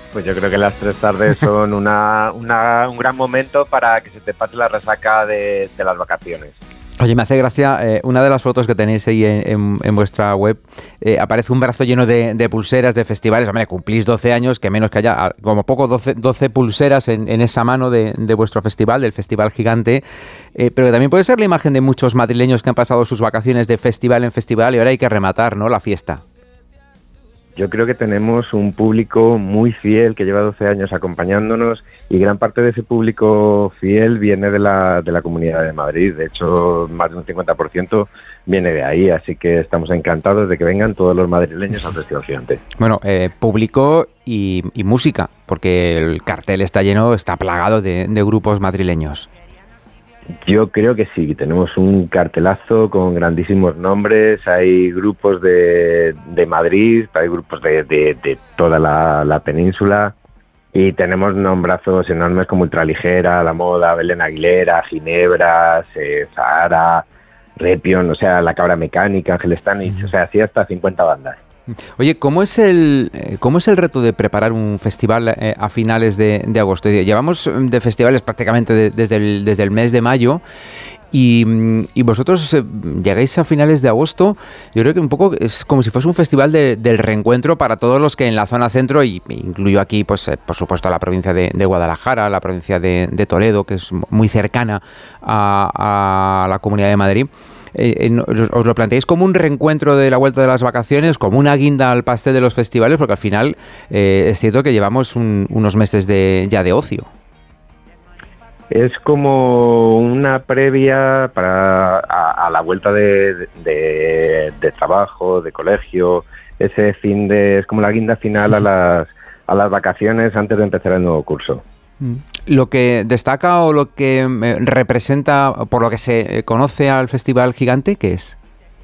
Pues yo creo que las 3 tardes son un gran momento para que se te pase la resaca de las vacaciones. Oye, me hace gracia, una de las fotos que tenéis ahí en vuestra web, aparece un brazo lleno de pulseras de festivales. Hombre, cumplís 12 años, que menos que haya, como poco, 12 pulseras en esa mano de vuestro festival, del Festival Gigante. Pero también puede ser la imagen de muchos madrileños que han pasado sus vacaciones de festival en festival y ahora hay que rematar, ¿no?, la fiesta. Yo creo que tenemos un público muy fiel que lleva 12 años acompañándonos y gran parte de ese público fiel viene de la Comunidad de Madrid. De hecho, más de un 50% viene de ahí, así que estamos encantados de que vengan todos los madrileños al Festival Gigante. Bueno, público y música, porque el cartel está lleno, está plagado de grupos madrileños. Yo creo que sí, tenemos un cartelazo con grandísimos nombres, hay grupos de Madrid, hay grupos de toda la península y tenemos nombrazos enormes como Ultraligera, La Moda, Belén Aguilera, Ginebras, Zahara, Repion, o sea, La Cabra Mecánica, Ángel Stanich, o sea, así hasta 50 bandas. Oye, ¿cómo es el reto de preparar un festival a finales de agosto? Llevamos de festivales prácticamente desde el mes de mayo y vosotros llegáis a finales de agosto. Yo creo que un poco es como si fuese un festival del reencuentro para todos los que en la zona centro, y incluyo aquí, pues por supuesto, la provincia de Guadalajara, la provincia de Toledo, que es muy cercana a la Comunidad de Madrid. ¿Os lo planteáis como un reencuentro de la vuelta de las vacaciones, como una guinda al pastel de los festivales? Porque al final es cierto que llevamos unos meses ya de ocio. Es como una previa a la vuelta de trabajo, de colegio. Ese es como la guinda final a las vacaciones antes de empezar el nuevo curso. Lo que destaca o lo que representa, por lo que se conoce al Festival Gigante, ¿qué es?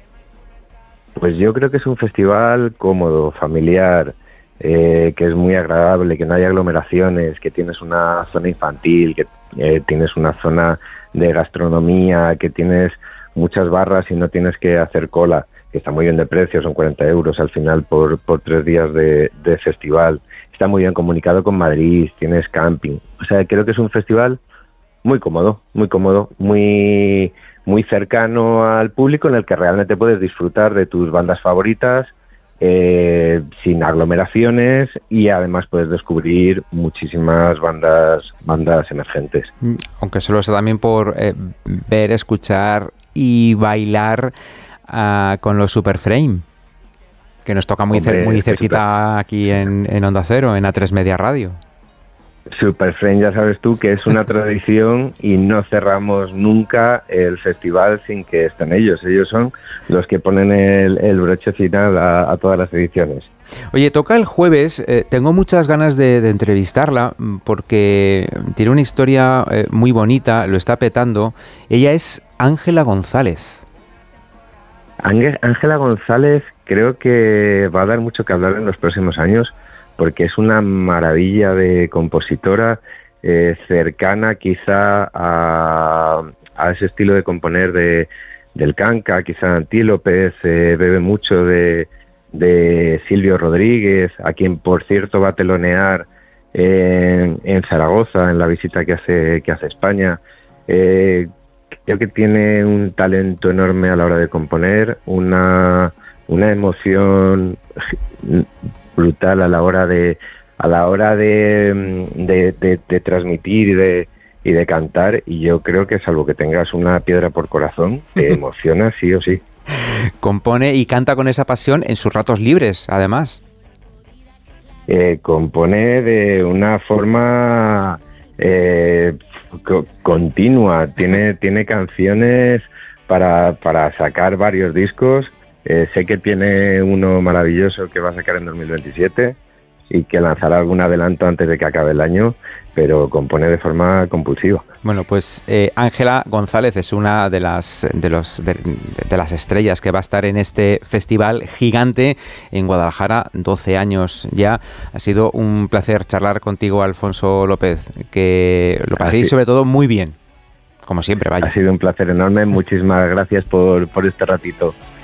Pues yo creo que es un festival cómodo, familiar, que es muy agradable, que no hay aglomeraciones, que tienes una zona infantil, que tienes una zona de gastronomía, que tienes muchas barras y no tienes que hacer cola, que está muy bien de precio, son 40 euros al final por 3 días de festival. Está muy bien comunicado con Madrid, tienes camping. O sea, creo que es un festival muy cómodo, muy cercano al público, en el que realmente puedes disfrutar de tus bandas favoritas, sin aglomeraciones, y además puedes descubrir muchísimas bandas emergentes. Aunque solo sea también por ver, escuchar y bailar con los Superframe, que nos toca muy cerquita aquí en Onda Cero, en A3 Media Radio. Superframe, ya sabes tú que es una tradición y no cerramos nunca el festival sin que estén ellos. Ellos son los que ponen el broche final a todas las ediciones. Oye, toca el jueves. Tengo muchas ganas de entrevistarla porque tiene una historia muy bonita, lo está petando. Ella es Ángela González. Ángela González creo que va a dar mucho que hablar en los próximos años, porque es una maravilla de compositora, cercana quizá a ese estilo de componer del canca, quizá Antílopes, bebe mucho de Silvio Rodríguez, a quien por cierto va a telonear en Zaragoza en la visita que hace a España. Creo que tiene un talento enorme a la hora de componer, una emoción brutal a la hora de transmitir y de cantar, y yo creo que salvo que tengas una piedra por corazón, te emociona sí o sí. Compone y canta con esa pasión en sus ratos libres, además. Compone de una forma continua, tiene canciones para sacar varios discos. Sé que tiene uno maravilloso que va a sacar en 2027 y que lanzará algún adelanto antes de que acabe el año, pero compone de forma compulsiva. Bueno, pues Ángela González es una de las estrellas que va a estar en este Festival Gigante en Guadalajara, 12 años ya. Ha sido un placer charlar contigo, Alfonso López, que lo paséis sobre todo muy bien, como siempre, vaya. Ha sido un placer enorme, muchísimas gracias por este ratito.